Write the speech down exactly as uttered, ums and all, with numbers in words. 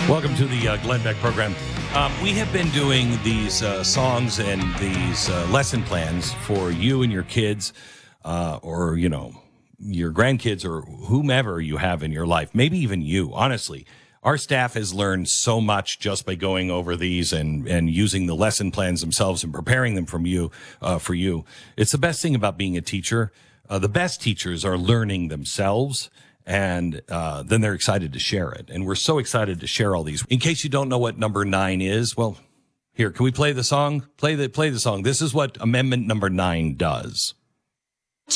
Welcome to the uh, Glenn Beck program. Um, we have been doing these uh, songs and these uh, lesson plans for you and your kids, uh, or, you know, your grandkids or whomever you have in your life, maybe even you. Honestly, our staff has learned so much just by going over these and, and using the lesson plans themselves and preparing them from you, uh, for you. It's the best thing about being a teacher. Uh, the best teachers are learning themselves. And uh, then they're excited to share it. And we're so excited to share all these. In case you don't know what number nine is, well, here, can we play the song? Play the play the song. This is what Amendment number nine does.